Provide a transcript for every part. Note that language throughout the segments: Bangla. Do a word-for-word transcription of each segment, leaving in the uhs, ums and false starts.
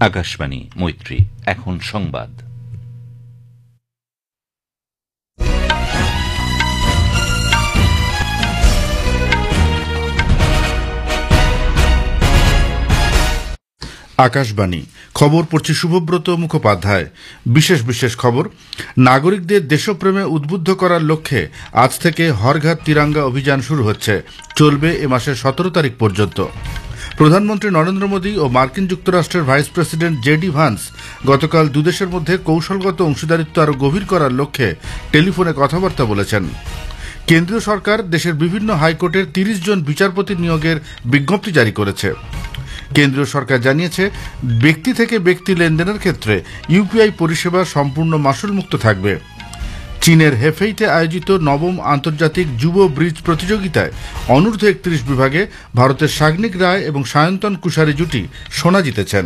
আকাশবাণী মৈত্রী। এখন সংবাদ। আকাশবাণী খবর পড়ছি শুভব্রত মুখোপাধ্যায়। বিশেষ বিশেষ খবর। নাগরিকদের দেশপ্রেমে উদ্বুদ্ধ করার লক্ষ্যে আজ থেকে হর ঘর তিরঙ্গা অভিযান শুরু হচ্ছে, চলবে এ মাসের সতেরো তারিখ পর্যন্ত। প্রধানমন্ত্রী নরেন্দ্র মোদী ও মার্কিন যুক্তরাষ্ট্রের vice president J D Vance গতকাল দুদেশের মধ্যে কৌশলগত অংশীদারিত্ব আরও গভীর করার লক্ষ্যে টেলিফোনে কথাবার্তা বলেছেন। কেন্দ্রীয় সরকার দেশের বিভিন্ন হাইকোর্টের তিরিশ জন বিচারপতি নিয়োগের বিজ্ঞপ্তি জারি করেছে। কেন্দ্রীয় সরকার জানিয়েছে, ব্যক্তি থেকে ব্যক্তি লেনদেনের ক্ষেত্রে ইউপিআই পরিষেবা সম্পূর্ণ মাশুলমুক্ত থাকবে। চীনের হেফেইতে আয়োজিত নবম আন্তর্জাতিক যুব ব্রিজ প্রতিযোগিতায় অনূর্ধ্ব একত্রিশ বিভাগে ভারতের সাগ্নিক রায় এবং সায়ন্তন কুশারি জুটি সোনা জিতেছেন।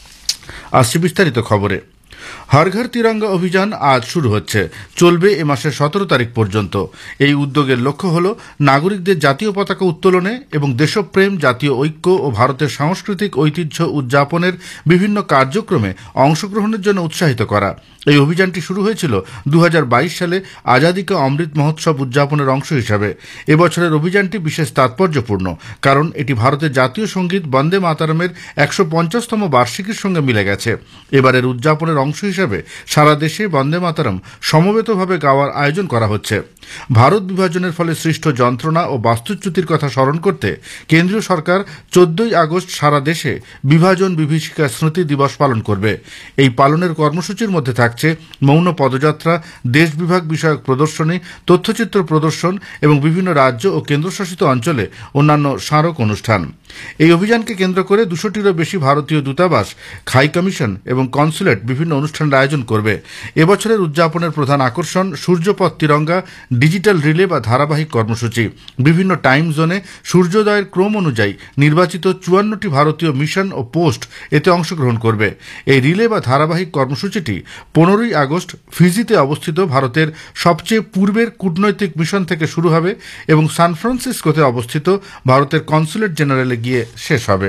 আসছে বিস্তারিত খবরে। হর ঘর তিরঙ্গা অভিযান আজ শুরু হচ্ছে, চলবে এ মাসের সতেরো তারিখ পর্যন্ত। এই উদ্যোগের লক্ষ্য হল নাগরিকদের জাতীয় পতাকা উত্তোলনে এবং দেশপ্রেম, জাতীয় ঐক্য ও ভারতের সাংস্কৃতিক ঐতিহ্য উদযাপনের বিভিন্ন কার্যক্রমে অংশগ্রহণের জন্য উৎসাহিত করা। এই অভিযানটি শুরু হয়েছিল দু হাজার বাইশ সালে আজাদী কা অমৃত মহোৎসব উদযাপনের অংশ হিসাবে। এবছরের অভিযানটি বিশেষ তাৎপর্যপূর্ণ, কারণ এটি ভারতের জাতীয় সঙ্গীত বন্দে মাতরমের একশো পঞ্চাশতম বার্ষিকীর সঙ্গে মিলে গেছে। এবারের উদযাপনের অংশ হিসাবে সারা দেশে বন্দে মাতরম সমবেতভাবে গাওয়ার আয়োজন করা হচ্ছে। ভারত বিভাজনের ফলে সৃষ্ট যন্ত্রণা ও বাস্তুচ্যুতির কথা স্মরণ করতে কেন্দ্রীয় সরকার চোদ্দই আগস্ট সারা দেশে বিভাজন বিভীষিকা স্মৃতি দিবস পালন করবে। এই পালনের কর্মসূচির মধ্যে থাকছে মৌন পদযাত্রা, দেশ বিভাগ বিষয়ক প্রদর্শনী, তথ্যচিত্র প্রদর্শন এবং বিভিন্ন রাজ্য ও কেন্দ্রশাসিত অঞ্চলে অন্যান্য স্মারক অনুষ্ঠান। এই অভিযানকে কেন্দ্র করে দুশোটিরও বেশি ভারতীয় দূতাবাস, হাই কমিশন এবং কনসুলেট বিভিন্ন অনুষ্ঠানের আয়োজন করবে। এবছরের উদযাপনের প্রধান আকর্ষণ সূর্যপথ তিরঙ্গা ডিজিটাল রিলে বা ধারাবাহিক কর্মসূচি। বিভিন্ন টাইম জোনে সূর্যোদয়ের ক্রম অনুযায়ী নির্বাচিত চুয়ান্নটি ভারতীয় মিশন ও পোস্ট এতে অংশগ্রহণ করবে। এই রিলে বা ধারাবাহিক কর্মসূচিটি পনেরোই আগস্ট ফিজিতে অবস্থিত ভারতের সবচেয়ে পূর্বের কূটনৈতিক মিশন থেকে শুরু হবে এবং সান ফ্রান্সিসকোতে অবস্থিত ভারতের কনসুলেট জেনারেলে গিয়ে শেষ হবে।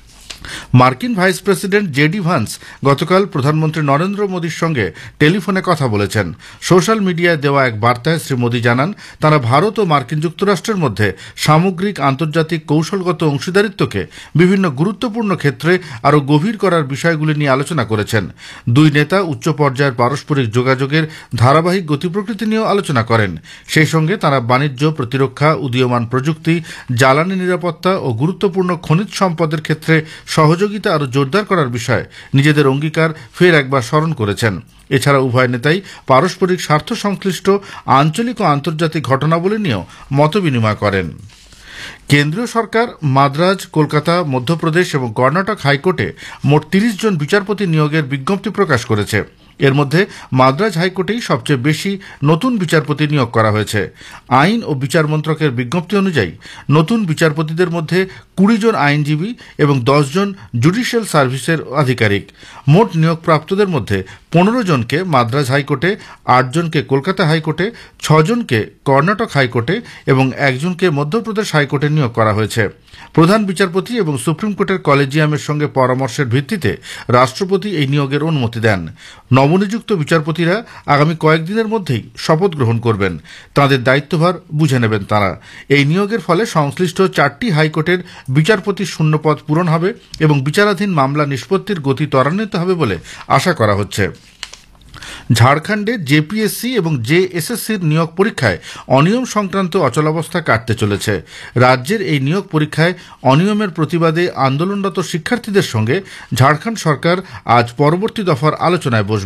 মার্কিন vice president J D Vance গতকাল প্রধানমন্ত্রী নরেন্দ্র মোদীর সঙ্গে টেলিফোনে কথা বলেছেন। সোশ্যাল মিডিয়ায় দেওয়া এক বার্তায় শ্রী মোদী জানান, তারা ভারত ও মার্কিন যুক্তরাষ্ট্রের মধ্যে সামগ্রিক আন্তর্জাতিক কৌশলগত অংশীদারিত্বকে বিভিন্ন গুরুত্বপূর্ণ ক্ষেত্রে আরও গভীর করার বিষয়গুলি নিয়ে আলোচনা করেছেন। দুই নেতা উচ্চ পর্যায়ের পারস্পরিক যোগাযোগের ধারাবাহিক গতিপ্রকৃতি নিয়েও আলোচনা করেন। সেই সঙ্গে তারা বাণিজ্য, প্রতিরক্ষা, উদীয়মান প্রযুক্তি, জ্বালানি নিরাপত্তা ও গুরুত্বপূর্ণ খনিজ সম্পদের ক্ষেত্রে সহযোগিতা আরও জোরদার করার বিষয়ে নিজেদের অঙ্গীকার ফের একবার স্মরণ করেছেন। এছাড়া উভয় নেতাই পারস্পরিক স্বার্থ সংশ্লিষ্ট আঞ্চলিক ও আন্তর্জাতিক ঘটনাবলী নিয়েও মতবিনিময় করেন। কেন্দ্রীয় সরকার মাদ্রাজ, কলকাতা, মধ্যপ্রদেশ এবং কর্ণাটক হাইকোর্টে মোট তিরিশ জন বিচারপতি নিয়োগের বিজ্ঞপ্তি প্রকাশ করেছে। এর মধ্যে মাদ্রাজ হাইকোর্টেই সবচেয়ে বেশি নতুন বিচারপতি নিয়োগ করা হয়েছে। আইন ও বিচার মন্ত্রকের বিজ্ঞপ্তি অনুযায়ী নতুন বিচারপতিদের মধ্যে কুড়ি জন আইনজীবী এবং দশ জন জুডিশিয়াল সার্ভিসের আধিকারিক। মোট নিয়োগপ্রাপ্তদের মধ্যে পনেরো জনকে মাদ্রাজ হাইকোর্টে, আট জনকে কলকাতা হাইকোর্টে, ছজনকে কর্ণাটক হাইকোর্টে এবং একজনকে মধ্যপ্রদেশ হাইকোর্টে নিয়োগ করা হয়েছে। প্রধান বিচারপতি এবং সুপ্রিম কোর্টের কলেজিয়ামের সঙ্গে পরামর্শের ভিত্তিতে রাষ্ট্রপতি এই নিয়োগের অনুমতি দেন। নবনিযুক্ত বিচারপতিরা আগামী কয়েকদিনের মধ্যেই শপথ গ্রহণ করবেন। তাঁদের দায়িত্বভার বুঝে নেবেন তাঁরা। এই নিয়োগের ফলে সংশ্লিষ্ট চারটি হাইকোর্টের বিচারপতির শূন্যপদ পূরণ হবে এবং বিচারাধীন মামলা নিষ্পত্তির গতি ত্বরান্বিত হবে বলে আশা করা হচ্ছে। ঝাড়খণ্ডে জেপিএসসি এবং জেএসএসসির নিয়োগ পরীক্ষায় অনিয়ম সংক্রান্ত অচলাবস্থা কাটতে চলেছে। রাজ্যের এই নিয়োগ পরীক্ষায় অনিয়মের প্রতিবাদে আন্দোলনরত শিক্ষার্থীদের সঙ্গে ঝাড়খণ্ড সরকার আজ পরবর্তী দফার আলোচনায় বসবে।